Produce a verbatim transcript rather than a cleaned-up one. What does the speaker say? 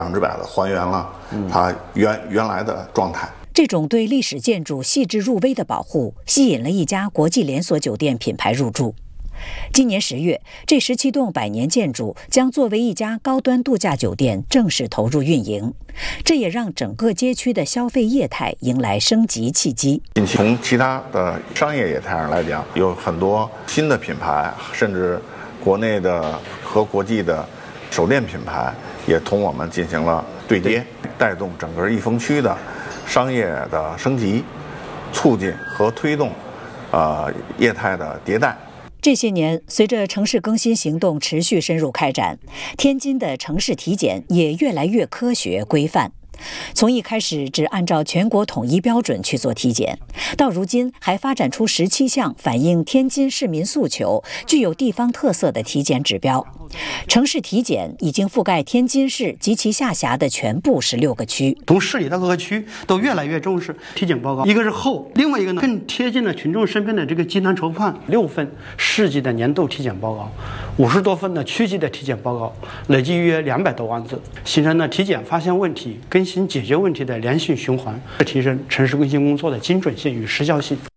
分之百的还原了它原原来的状态。 这种对历史建筑细致入微的保护，吸引了一家国际连锁酒店品牌入驻。今年十月，这十七栋百年建筑将作为一家高端度假酒店正式投入运营，这也让整个街区的消费业态迎来升级契机。 从其他的商业业态上来讲，有很多新的品牌，甚至国内的和国际的手电品牌也同我们进行了对接，带动整个益丰区的商业的升级，促进和推动呃业态的迭代。 这些年，随着城市更新行动持续深入开展，天津的城市体检也越来越科学规范。从一开始只按照全国统一标准去做体检，到如今还发展出十七项反映天津市民诉求、具有地方特色的体检指标。城市体检已经覆盖天津市及其下辖的全部十六个区。 从市里到各个区都越来越重视体检报告，一个是厚，另外一个呢更贴近了群众身边的这个济南筹款。六份市级的年度体检报告，五十多份的区级的体检报告，累计约两百多万字，形成了体检发现问题、更新解决问题的良性循环，提升城市更新工作的精准性与时效性。